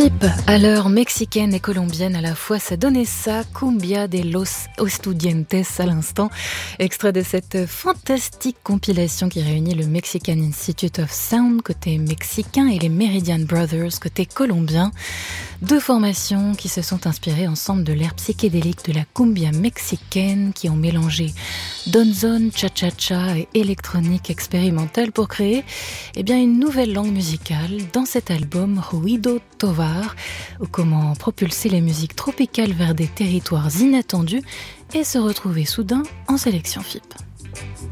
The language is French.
FIP, à l'heure mexicaine et colombienne à la fois, ça donnait ça, Cumbia de los Estudiantes à l'instant, extrait de cette fantastique compilation qui réunit le Mexican Institute of Sound côté mexicain et les Meridian Brothers côté colombien. Deux formations qui se sont inspirées ensemble de l'ère psychédélique de la cumbia mexicaine, qui ont mélangé donzón, cha-cha-cha et électronique expérimentale pour créer une nouvelle langue musicale dans cet album Ruido Tovar, ou comment propulser les musiques tropicales vers des territoires inattendus et se retrouver soudain en sélection FIP.